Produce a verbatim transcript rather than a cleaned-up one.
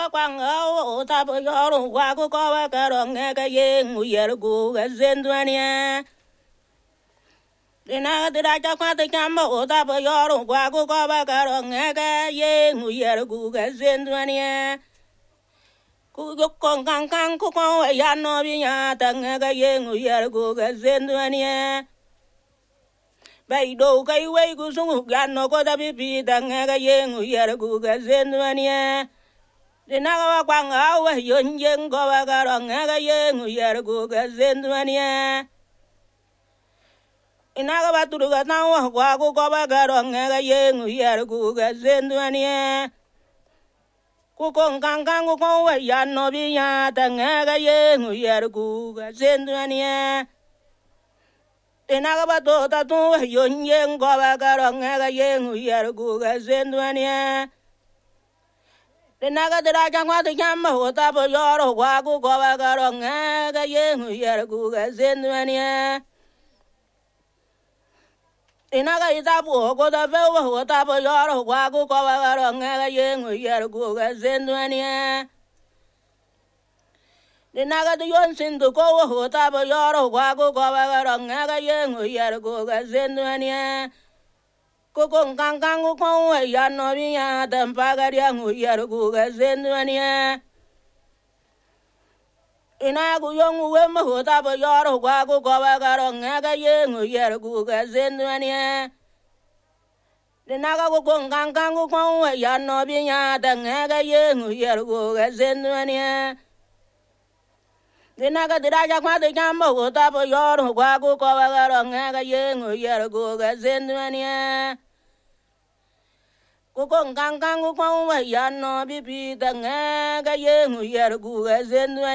wa kwang o ta bo yoro wa ko ko wa ka ro nge ka ye ngu yer gu ga zendwania dina dira cha kwa te kam o ta bo yoro wa ko ko wa ka ro nge ka ye ngu yer gu ga zendwania ku yo kon kan kan ku ko ya no bi nya ta nge ka ye ngu yer gu ga zendwania bai do kai wei ku sung ya no ko da bi bi ta nge ka ye ngu yer gu ga zendwania dina wa kwang a wa yon yen ko wa ka ro nge ka ye ngu yer gu ga zendwania ina ga ba tu ga na wa wa ku ko wa ka ro nge ka ye ngu yer gu ga zendwania ku kon kan kan ku ko wa ya no bi ya ta nge ka ye ngu yer gu ga zendwania ina ga ba to ta tu wa yon yen ko wa ka ro nge ka ye ngu yer gu ga zendwania Dinaga dira jangwa de jamma hota bo yoro wa ku ko wa ka ro nge ka ye ngu yer gu ga zendwania Dinaga ita bu ko da fe wa hota bo yoro wa ku ko wa ka ro nge ka ye ngu yer gu ga zendwania Dinaga de yon sin du ko wa hota bo yoro wa ku ko wa ka ro nge ka ye ngu yer gu ga zendwania Kukong kang kang kukong wa ya no bi ya tampa ga dia ngu yer gu ga zendwania ina gu yong we ma ho ta bo yoro wa ku ko wa ga ro nga ga ye ngu yer gu ga zendwania dina ga kukong kang kang kukong wa ya no bi ya ta nga ga ye ngu yer gu ga zendwania dina ga dira ja kwa de jam ho ta bo yoro wa ku ko wa ga ro nga ga ye ngu yer gu ga zendwania Kukong kang kang kukong wa ya no bi bi ta nga ga ye ngu yer gu ga zendwania